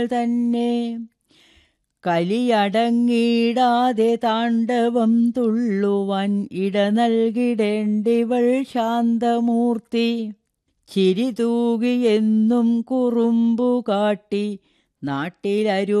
തന്നെ കലിയടങ്ങിടാതെ താണ്ഡവം തുള്ളുവാൻ ഇട നൽകിടേണ്ടിവൾ ശാന്തമൂർത്തി. ചിരി തൂകിയെന്നും കുറുമ്പു കാട്ടി നാട്ടിലരു